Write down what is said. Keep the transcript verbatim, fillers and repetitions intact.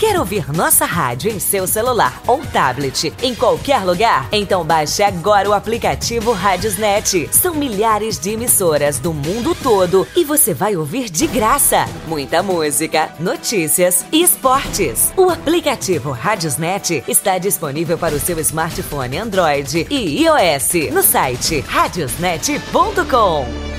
Quer ouvir nossa rádio em seu celular ou tablet, em qualquer lugar? Então baixe agora o aplicativo Radiosnet. São milhares de emissoras do mundo todo e você vai ouvir de graça muita música, notícias e esportes. O aplicativo Radiosnet está disponível para o seu smartphone Android e iOS no site radiosnet ponto com.